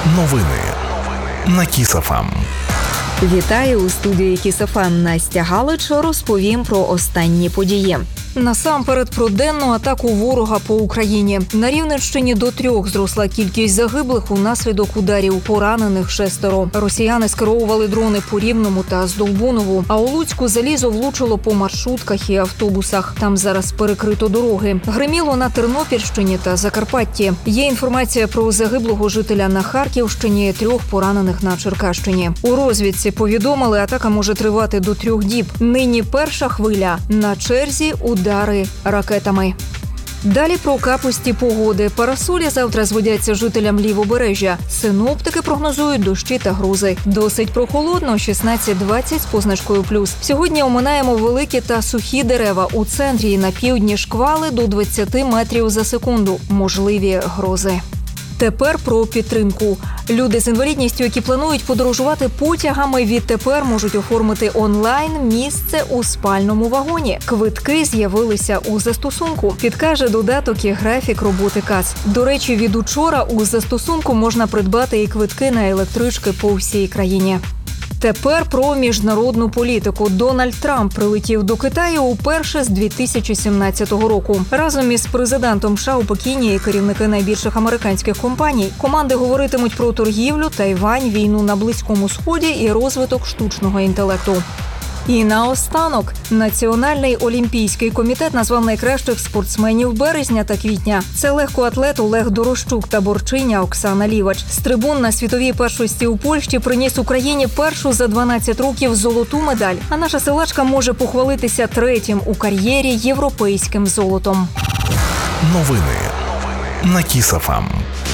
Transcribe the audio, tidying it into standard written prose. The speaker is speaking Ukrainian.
Новини на Kiss FM. Вітаю у студії Kiss FM. Настя Галич. Розповім про останні події. Насамперед про денну атаку ворога по Україні. На Рівненщині до 3 зросла кількість загиблих унаслідок ударів, поранених 6. Росіяни скеровували дрони по Рівному та Здолбунову, а у Луцьку залізо влучило по маршрутках і автобусах. Там зараз перекрито дороги. Гриміло на Тернопільщині та Закарпатті. Є інформація про загиблого жителя на Харківщині, 3 поранених на Черкащині. У розвідці повідомили, атака може тривати до 3 діб. Нині перша хвиля. На черзі удари ракетами. Далі про капусті погоди. Парасолі завтра зводяться жителям Лівобережжя. Синоптики прогнозують дощі та грози. Досить прохолодно, 16-20 з позначкою плюс. Сьогодні оминаємо великі та сухі дерева. У центрі і на півдні шквали до 20 метрів за секунду. Можливі грози. Тепер про підтримку. Люди з інвалідністю, які планують подорожувати потягами, відтепер можуть оформити онлайн місце у спальному вагоні. Квитки з'явилися у застосунку. Підкаже додаток і графік роботи кас. До речі, від учора у застосунку можна придбати і квитки на електрички по всій країні. Тепер про міжнародну політику. Дональд Трамп прилетів до Китаю уперше з 2017 року. Разом із президентом США у Пекіні і керівники найбільших американських компаній. Команди говоритимуть про торгівлю, Тайвань, війну на Близькому Сході і розвиток штучного інтелекту. І наостанок, Національний олімпійський комітет назвав найкращих спортсменів березня та квітня. Це легкоатлет Олег Дорощук та борчиня Оксана Лівач. З трибун на світовій першості у Польщі приніс Україні першу за 12 років золоту медаль. А наша силачка може похвалитися 3-м у кар'єрі європейським золотом. Новини на Kiss FM.